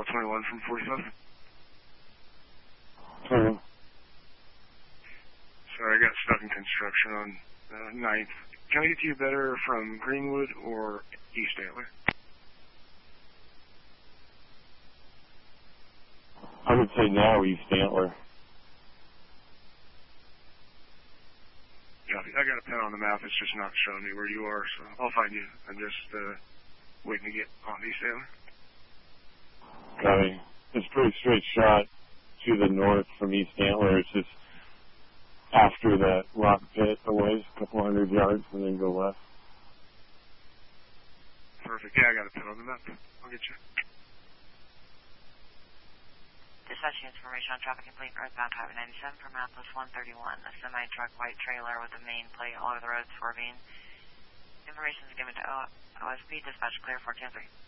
21 from 47. Sorry, I got stuck in construction on 9th. Can I get to you better from Greenwood or East Antler? I would say now East Antler. Copy. I got a pen on the map. It's just not showing me where you are, so I'll find you. I'm just waiting to get on East Antler. Copy. It's a pretty straight shot to the north from East Antler. It's just after that rock pit away, a couple hundred yards, and then go left. Perfect. Yeah, I got a pen on the map. I'll get you. Dispatching information on traffic complete northbound Highway 97 from Atlas 131. A semi-truck white trailer with a main plate all over the road swerving. Information is given to OSP. Dispatch clear 410-3.